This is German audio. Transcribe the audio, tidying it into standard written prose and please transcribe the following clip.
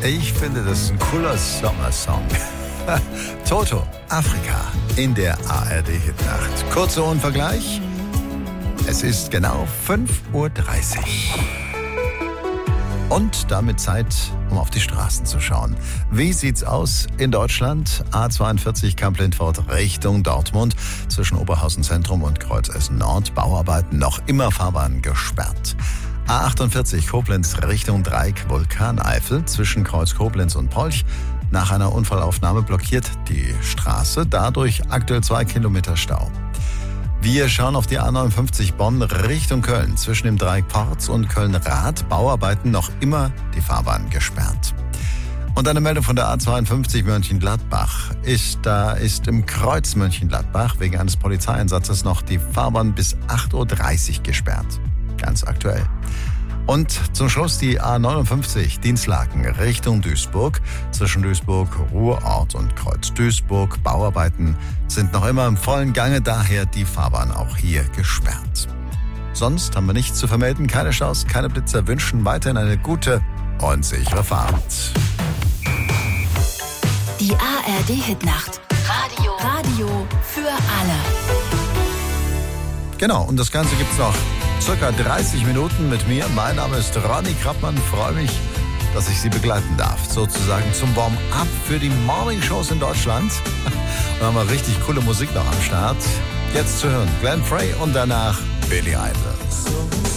Ich finde, das ist ein cooler Sommersong. Toto, Afrika in der ARD-Hitnacht. Kurzer Unvergleich. Es ist genau 5:30 Uhr. Und damit Zeit, um auf die Straßen zu schauen. Wie sieht's aus in Deutschland? A42 Kamp-Lintfort Richtung Dortmund. Zwischen Oberhausen Zentrum und Kreuzessen Nord. Bauarbeiten noch immer Fahrbahn gesperrt. A48 Koblenz Richtung Dreieck Vulkaneifel. Zwischen Kreuz Koblenz und Polch. Nach einer Unfallaufnahme blockiert die Straße. Dadurch aktuell 2 Kilometer Stau. Wir schauen auf die A59 Bonn Richtung Köln. Zwischen dem Dreieck Porz und Köln-Rath Bauarbeiten noch immer die Fahrbahn gesperrt. Und eine Meldung von der A52 Mönchengladbach. Da ist im Kreuz Mönchengladbach wegen eines Polizeieinsatzes noch die Fahrbahn bis 8:30 Uhr gesperrt. Ganz aktuell. Und zum Schluss die A59 Dinslaken Richtung Duisburg. Zwischen Duisburg, Ruhrort und Kreuz Duisburg. Bauarbeiten sind noch immer im vollen Gange, daher die Fahrbahn auch hier gesperrt. Sonst haben wir nichts zu vermelden, keine Staus, keine Blitzer, wünschen weiterhin eine gute und sichere Fahrt. Die ARD-Hitnacht. Radio für alle. Genau, und das Ganze gibt's noch circa 30 Minuten mit mir. Mein Name ist Ronny Krappmann. Freue mich, dass ich Sie begleiten darf. Sozusagen zum Warm-up für die Morning-Shows in Deutschland. Da haben wir richtig coole Musik noch am Start. Jetzt zu hören Glenn Frey und danach Billy Idol.